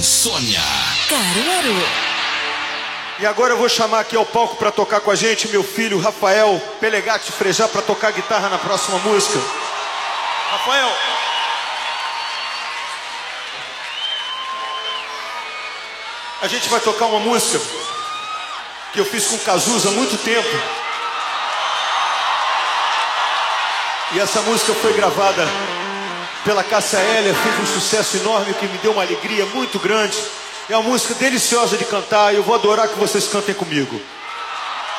Sônia Caruaru. E agora eu vou chamar aqui ao palco para tocar com a gente meu filho Rafael Pelegatti Frejá para tocar guitarra na próxima música. Rafael. A gente vai tocar uma música que eu fiz com o Cazuza há muito tempo. E essa música foi gravada pela Cássia Eller, fez um sucesso enorme que me deu uma alegria muito grande. É uma música deliciosa de cantar e eu vou adorar que vocês cantem comigo.